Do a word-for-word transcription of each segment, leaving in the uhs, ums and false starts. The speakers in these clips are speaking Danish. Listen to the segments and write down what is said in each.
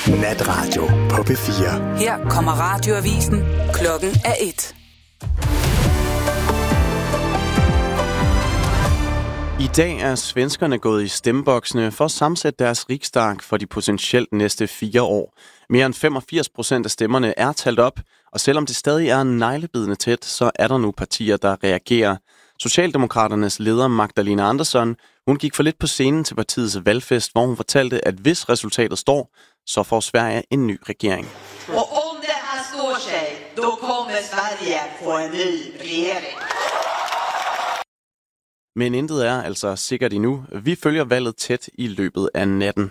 Natradio på P fire. Her kommer radioavisen. Klokken er et. I dag er svenskerne gået i stemmeboksene for at sammensætte deres riksdag for de potentielt næste fire år. Mere end femogfirs procent af stemmerne er talt op, og selvom det stadig er neglebidende tæt, så er der nu partier, der reagerer. Socialdemokraternes leder Magdalena Andersson, hun gik for lidt på scenen til partiets valgfest, hvor hun fortalte, at hvis resultatet står, så får Sverige en ny regering. Og om det her står sig, då kommer Sverige få en ny regering. Men intet er altså sikkert endnu. Vi følger valget tæt i løbet af natten.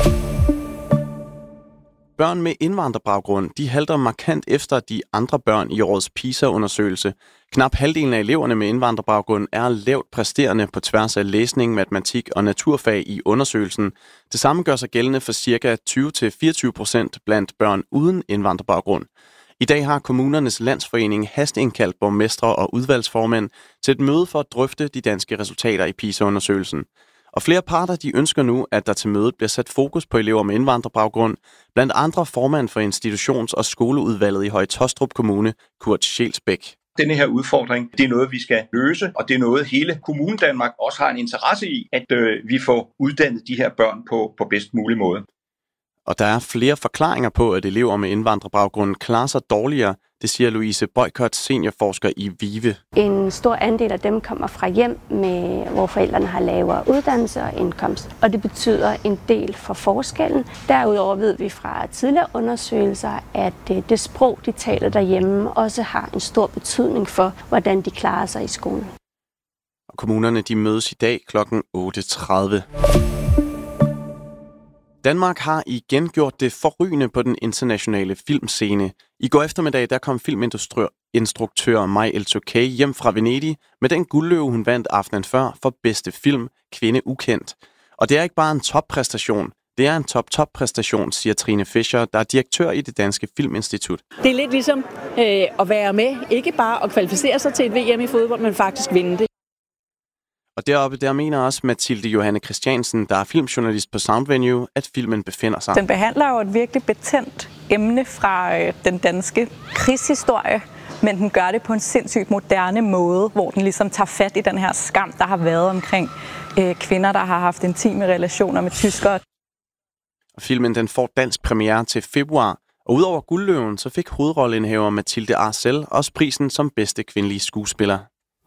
Børn med indvandrerbaggrund, de halter markant efter de andre børn i årets PISA-undersøgelse. Knap halvdelen af eleverne med indvandrerbaggrund er lavt præsterende på tværs af læsning, matematik og naturfag i undersøgelsen. Det samme gør sig gældende for ca. tyve til fireogtyve procent blandt børn uden indvandrerbaggrund. I dag har Kommunernes Landsforening hasteindkaldt borgmestre og udvalgsformænd til et møde for at drøfte de danske resultater i PISA-undersøgelsen. Og flere parter de ønsker nu, at der til mødet bliver sat fokus på elever med indvandrerbaggrund, blandt andre formand for institutions- og skoleudvalget i Høje Taastrup Kommune, Kurt Schelsbæk. Denne her udfordring, det er noget, vi skal løse, og det er noget, hele Kommunen Danmark også har en interesse i, at øh, vi får uddannet de her børn på, på bedst mulig måde. Og der er flere forklaringer på, at elever med indvandrerbaggrund klarer sig dårligere. Det siger Louise Boykott, seniorforsker i VIVE. En stor andel af dem kommer fra hjem, med, hvor forældrene har lavere uddannelse og indkomst. Og det betyder en del for forskellen. Derudover ved vi fra tidligere undersøgelser, at det sprog, de taler derhjemme, også har en stor betydning for, hvordan de klarer sig i skolen. Og kommunerne de mødes i dag klokken otte tredive. Danmark har igen gjort det forrygende på den internationale filmscene. I går eftermiddag der kom filminstruktør Maj El-Tokay hjem fra Venedig med den guldløve, hun vandt aftenen før for bedste film, Kvinde ukendt. Og det er ikke bare en toppræstation, det er en top-top-præstation, siger Trine Fischer, der er direktør i det Danske Filminstitut. Det er lidt ligesom øh, at være med, ikke bare at kvalificere sig til et V M i fodbold, men faktisk vinde det. Og deroppe, der mener også Mathilde Johanne Christiansen, der er filmjournalist på Soundvenue, at filmen befinder sig. Den behandler jo et virkelig betændt emne fra øh, den danske krigshistorie, men den gør det på en sindssygt moderne måde, hvor den ligesom tager fat i den her skam, der har været omkring øh, kvinder, der har haft intime relationer med tyskere. Og filmen den får dansk premiere til februar, og udover Guldløven, så fik hovedrolleindehaver Mathilde Arcel også prisen som bedste kvindelige skuespiller.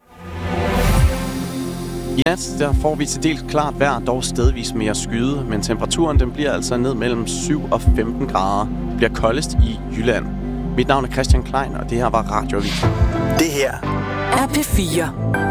I nat der får vi til dels klart vejr, dog stedvis mere skyde, men temperaturen den bliver altså ned mellem syv og femten grader. Det bliver koldest i Jylland. Mit navn er Christian Klein, og det her var Radioavisen. Det her er P fire.